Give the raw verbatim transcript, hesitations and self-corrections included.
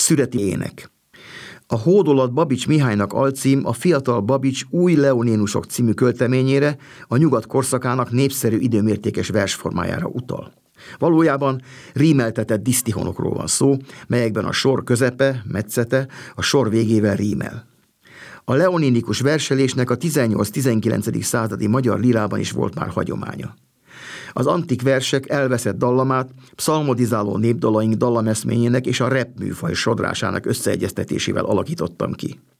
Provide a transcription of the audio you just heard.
Szüreti ének. A Hódolat Babits Mihálynak alcím a Fiatal Babits Új Leonénusok című költeményére, a nyugat korszakának népszerű időmértékes versformájára utal. Valójában rímeltetett disztihonokról van szó, melyekben a sor közepe, metszete a sor végével rímel. A leonénikus verselésnek a tizennyolc-tizenkilencedik századi magyar lírában is volt már hagyománya. Az antik versek elveszett dallamát pszalmodizáló népdalaink dallameszményének és a rap műfaj sodrásának összeegyeztetésével alakítottam ki.